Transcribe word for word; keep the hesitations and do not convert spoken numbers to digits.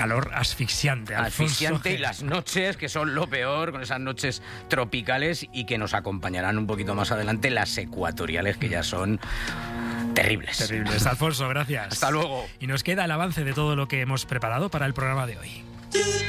calor asfixiante. Alfonso Asfixiante, y G. las noches, que son lo peor, con esas noches tropicales, y que nos acompañarán un poquito más adelante las ecuatoriales, que ya son terribles. Terribles. Alfonso, gracias. Hasta luego. Y nos queda el avance de todo lo que hemos preparado para el programa de hoy.